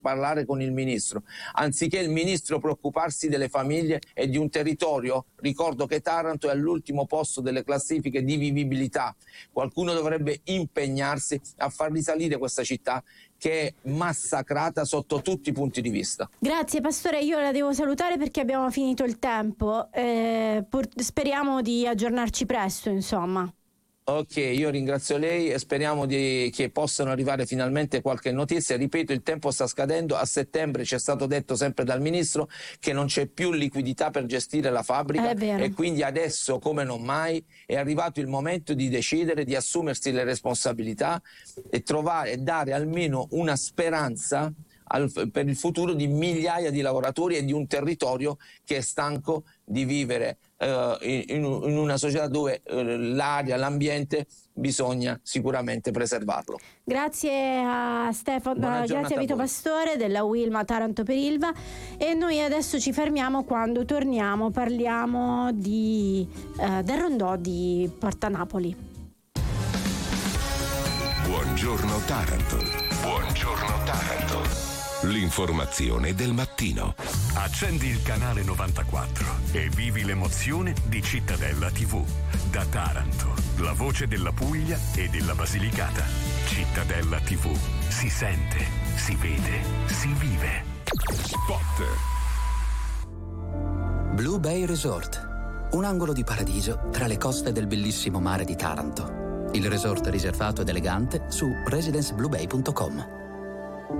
parlare con il ministro, anziché il ministro preoccuparsi delle famiglie e di un territorio. Ricordo che Taranto è all'ultimo posto delle classifiche di vivibilità. Qualcuno dovrebbe impegnarsi a far risalire questa città che è massacrata sotto tutti i punti di vista. Grazie Pastore, io la devo salutare perché abbiamo finito il tempo. Speriamo di aggiornarci presto, insomma. Ok, io ringrazio lei e speriamo che possano arrivare finalmente qualche notizia. Ripeto, il tempo sta scadendo. A settembre ci è stato detto sempre dal ministro che non c'è più liquidità per gestire la fabbrica e quindi adesso, come non mai, è arrivato il momento di decidere, di assumersi le responsabilità e trovare e dare almeno una speranza per il futuro di migliaia di lavoratori e di un territorio che è stanco di vivere in una società dove l'aria, l'ambiente bisogna sicuramente preservarlo. Grazie a Stefano, grazie a Vito Pastore della Wilma Taranto per Ilva, e noi adesso ci fermiamo. Quando torniamo parliamo del rondò di Porta Napoli. Buongiorno Taranto. Buongiorno Taranto. L'informazione del mattino. Accendi il canale 94 e vivi l'emozione di Cittadella TV. Da Taranto, la voce della Puglia e della Basilicata. Cittadella TV. Si sente, si vede, si vive. Spot. Blue Bay Resort. Un angolo di paradiso tra le coste del bellissimo mare di Taranto. Il resort riservato ed elegante su residencebluebay.com.